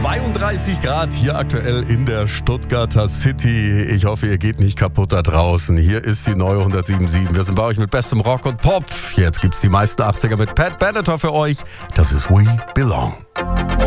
32 Grad hier aktuell in der Stuttgarter City. Ich hoffe, ihr geht nicht kaputt da draußen. Hier ist die neue 107.7. Wir sind bei euch mit bestem Rock und Pop. Jetzt gibt's die meisten 80er mit Pat Benatar für euch. Das ist We Belong.